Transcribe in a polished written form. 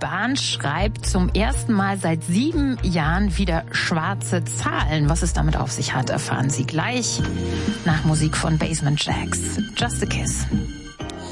Bahn schreibt zum ersten Mal seit 7 Jahren wieder schwarze Zahlen. Was es damit auf sich hat, erfahren Sie gleich nach Musik von Basement Jaxx. Just a Kiss.